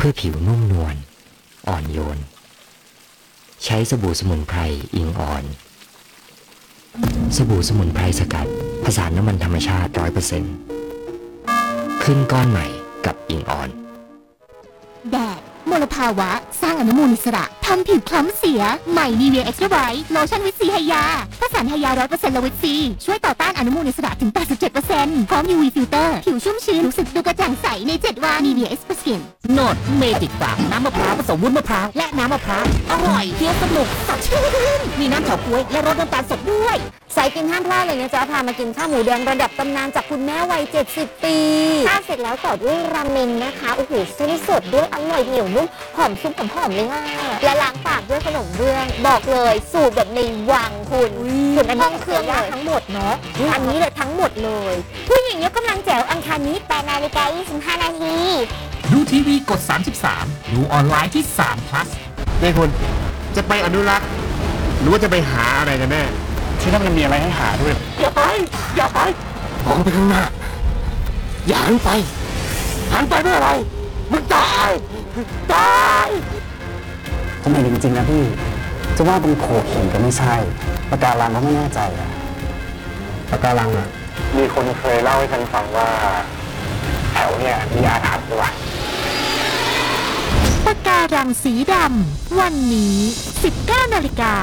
พื่อผิวนุ่มนวลอ่อนโยนใช้สบู่สมุนไพรอิงอ่อนสบู่สมุนไพรสกัดผสานน้ำมันธรรมชาติ 100% ขึ้นก้อนใหม่กับอิงอ่อนแดดมลภาวะสร้างอนุมูลอิสระทำผิวคล้ำเสียใหม่นีเวียเอ็กซ์ตร้าไบรท์โลชั่นวิตซีไฮยาผสานไฮยา 100% และวิตซีช่วยต่อต้านอนุมูลอิสระถึง 87% พร้อม UV ฟิลเตอร์ผิวชุ่มชื้นรู้สึกดูกระจ่างใสใน 7 วันนีเวียเอ็กซ์เพรสกินโนดเมจิกฟาร์มน้ำมะพร้าวผสมวุ้นมะพร้าวและน้ำมะพร้าวอร่อยเคี้ยวสนุกสดชื่นมีน้ำเฉาก๊วยและรสน้ำตาลสดด้วยสายกินห้ามพลาดเลยนะจ๊ะพามากินข้าวหมูแดงระดับตำนานจากคุณแม่วัย70 ปีข้าวเสร็จแล้วต่อด้วยราเมนนะคะโอ้โหเส้นสดด้วยอร่อยเหนียวนุ่มหอมซุปหอมเลยง่ายและล้างปากด้วยขนมเบื้องบอกเลยสูตรแบบในวังคุณส่วนห้องเครื่องทั้งหมดเนาะอันนี้เลยทั้งหมดเลยผู้หญิงยกกำลังแจ๋วอังคารนี้8:25 นาทีดูทีวีกด 33 ดูออนไลน์ที่3 plus นี่คุณจะไปอนุรักษ์หรือว่าจะไปหาอะไรกันแน่ที่นั่นมันมีอะไรให้หาด้วยอย่าไปมองไปข้างหน้าอย่าหันไปเมื่อไรมึงตายผมเห็นจริงๆนะพี่จะว่าเป็นโขดหินก็ไม่ใช่ปะการังก็ไม่แน่ใจอะปะการังอ่ะมีคนเคยเล่าให้ฉันฟังว่าแถวเนี่ยมีอาถรรพ์ด้วยปะการังสีดำวันนี้ 19 นาฬิกา